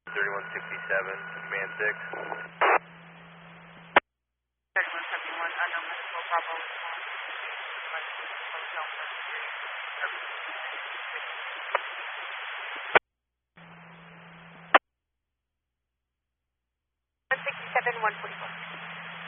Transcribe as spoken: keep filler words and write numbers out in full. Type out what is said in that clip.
thirty-one sixty-seven, command six. thirty-one seventy-one, unknown Mexico, Bravo, response. Hotel one sixty-seven, one forty-four.